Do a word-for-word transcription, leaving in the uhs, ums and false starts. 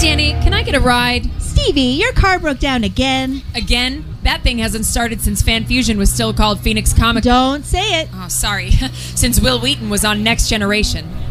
Danny, can I get a ride? Stevie, your car broke down again. Again? That thing hasn't started since Fan Fusion was still called Phoenix Comic. Don't say it. Oh, sorry. Since Will Wheaton was on Next Generation.